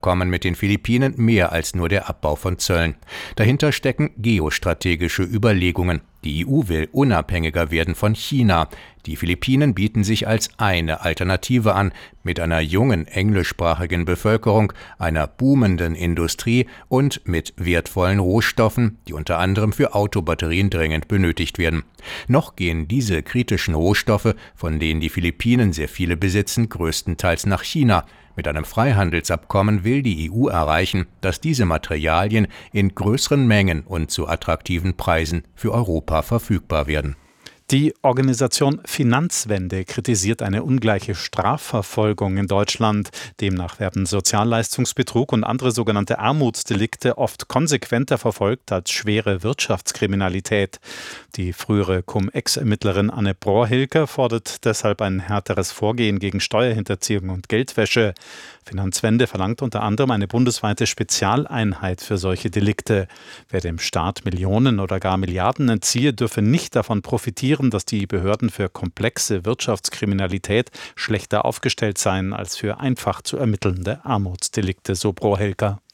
Abkommen mit den Philippinen mehr als nur der Abbau von Zöllen. Dahinter stecken geostrategische Überlegungen. Die EU will unabhängiger werden von China. Die Philippinen bieten sich als eine Alternative an, mit einer jungen englischsprachigen Bevölkerung, einer boomenden Industrie und mit wertvollen Rohstoffen, die unter anderem für Autobatterien dringend benötigt werden. Noch gehen diese kritischen Rohstoffe, von denen die Philippinen sehr viele besitzen, größtenteils nach China. Mit einem Freihandelsabkommen will die EU erreichen, dass diese Materialien in größeren Mengen und zu attraktiven Preisen für Europa verfügbar werden. Die Organisation Finanzwende kritisiert eine ungleiche Strafverfolgung in Deutschland. Demnach werden Sozialleistungsbetrug und andere sogenannte Armutsdelikte oft konsequenter verfolgt als schwere Wirtschaftskriminalität. Die frühere Cum-Ex-Ermittlerin Anne Brohr-Hilker fordert deshalb ein härteres Vorgehen gegen Steuerhinterziehung und Geldwäsche. Finanzwende verlangt unter anderem eine bundesweite Spezialeinheit für solche Delikte. Wer dem Staat Millionen oder gar Milliarden entziehe, dürfe nicht davon profitieren, dass die Behörden für komplexe Wirtschaftskriminalität schlechter aufgestellt seien als für einfach zu ermittelnde Armutsdelikte, so Brohr-Hilker.